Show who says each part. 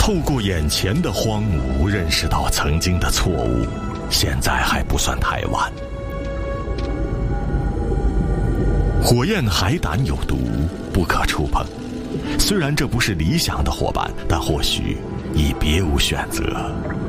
Speaker 1: 透过眼前的荒芜，认识到曾经的错误，现在还不算太晚。火焰海胆有毒，不可触碰。虽然这不是理想的伙伴，但或许已别无选择。